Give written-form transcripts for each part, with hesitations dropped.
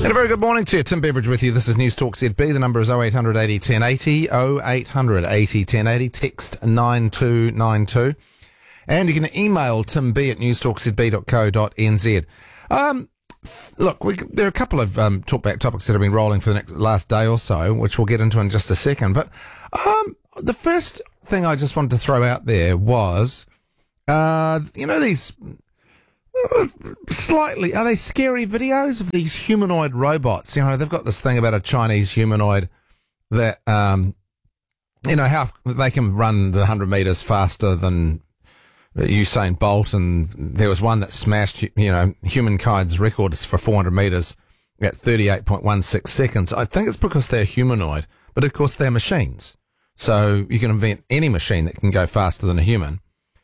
And a very good morning to you. Tim Beveridge with you. This is News Talk ZB. The number is 0800 80 1080, 0800 80 1080, text 9292. And you can email timb@newstalkzb.co.nz. Look, there are a couple of talkback topics that have been rolling for the last day or so, which we'll get into in just a second. But the first thing I just wanted to throw out there was, these slightly, are they scary videos of these humanoid robots? They've got this thing about a Chinese humanoid that, how they can run the 100 meters faster than Usain Bolt, and there was one that smashed, humankind's records for 400 meters at 38.16 seconds. I think it's because they're humanoid, but of course they're machines. So you can invent any machine that can go faster than a human.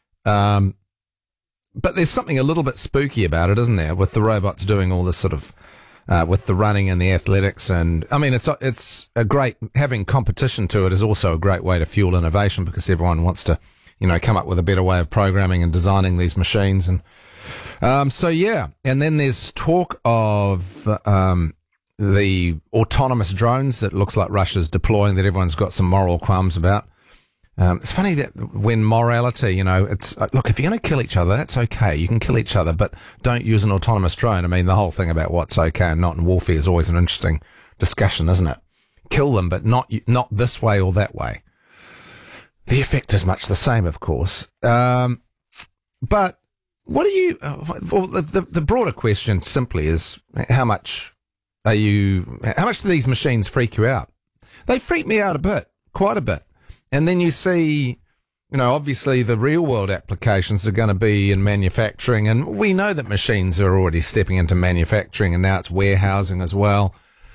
But there's something a little bit spooky about it, isn't there? With the robots doing all this sort of, with the running and the athletics. And I mean, it's a great, having competition to it is also a great way to fuel innovation, because everyone wants to, come up with a better way of programming and designing these machines. And, and then there's talk of, the autonomous drones that looks like Russia's deploying, that everyone's got some moral qualms about. It's funny that when morality, it's, look, if you're going to kill each other, that's okay. You can kill each other, but don't use an autonomous drone. I mean, the whole thing about what's okay and not in warfare is always an interesting discussion, isn't it? Kill them, but not this way or that way. The effect is much the same, of course. But what do you, the broader question simply is, how much do these machines freak you out? They freak me out a bit, quite a bit. And then you see, obviously the real world applications are going to be in manufacturing. And we know that machines are already stepping into manufacturing, and now it's warehousing as well.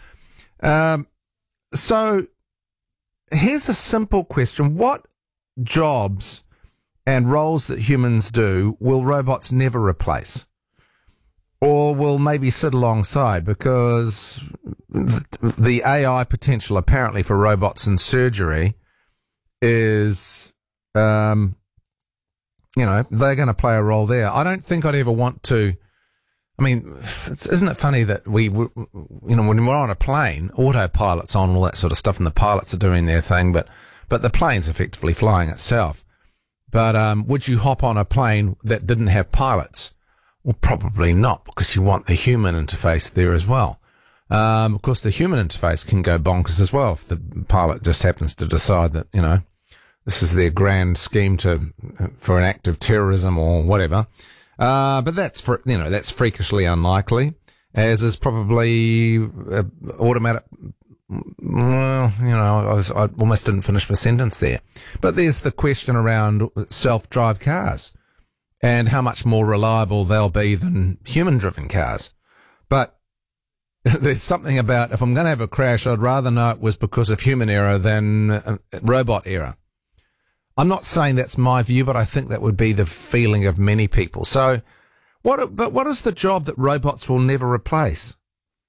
So here's a simple question. What jobs and roles that humans do will robots never replace? Or will maybe sit alongside? Because the AI potential apparently for robots in surgery is, they're going to play a role there. I don't think I'd ever want to. I mean, isn't it funny that when we're on a plane, autopilot's on, all that sort of stuff, and the pilots are doing their thing, but the plane's effectively flying itself. But would you hop on a plane that didn't have pilots? Well, probably not, because you want the human interface there as well. Of course, the human interface can go bonkers as well if the pilot just happens to decide that, this is their grand scheme for an act of terrorism or whatever. But that's that's freakishly unlikely, as is probably automatic. Well, I almost didn't finish my sentence there. But there's the question around self-drive cars and how much more reliable they'll be than human-driven cars. But there's something about, if I'm going to have a crash, I'd rather know it was because of human error than robot error. I'm not saying that's my view, but I think that would be the feeling of many people. So, what is the job that robots will never replace?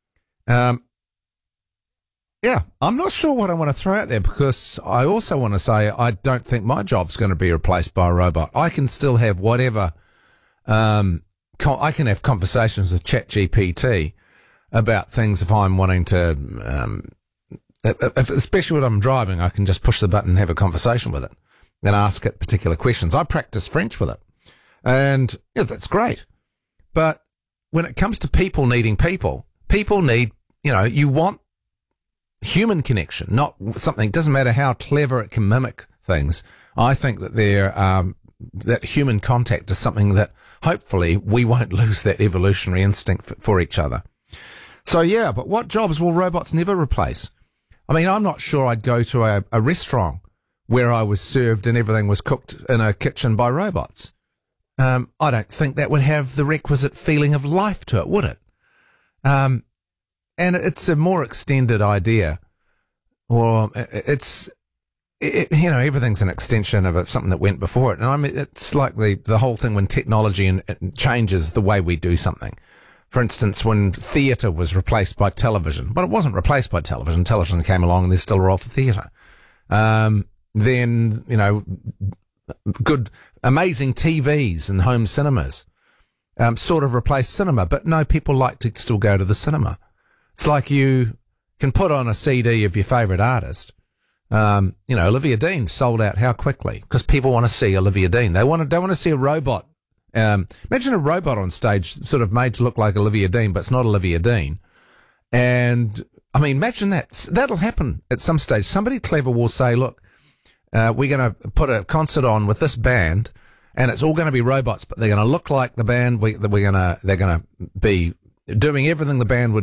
I'm not sure what I want to throw out there, because I also want to say I don't think my job's going to be replaced by a robot. I can still have whatever, I can have conversations with ChatGPT about things if I'm wanting to, especially when I'm driving, I can just push the button and have a conversation with it and ask it particular questions. I practice French with it, and that's great. But when it comes to people needing people need, you want human connection, not something, doesn't matter how clever it can mimic things. I think that that human contact is something that hopefully we won't lose that evolutionary instinct for each other. So but what jobs will robots never replace? I mean, I'm not sure I'd go to a restaurant where I was served and everything was cooked in a kitchen by robots. I don't think that would have the requisite feeling of life to it, would it? And it's a more extended idea, or everything's an extension of something that went before it. And I mean, it's like the whole thing when technology changes the way we do something. For instance, when theatre was replaced by television, but it wasn't replaced by television. Television came along and there's still a role for theatre. Then, good, amazing TVs and home cinemas sort of replaced cinema, but no, people like to still go to the cinema. It's like you can put on a CD of your favourite artist. Olivia Dean sold out how quickly? Because people want to see Olivia Dean. They don't want to see a robot. Imagine a robot on stage sort of made to look like Olivia Dean, but it's not Olivia Dean. And, I mean, imagine that. That'll happen at some stage. Somebody clever will say, look, we're going to put a concert on with this band, and it's all going to be robots, but they're going to look like the band. They're going to be doing everything the band would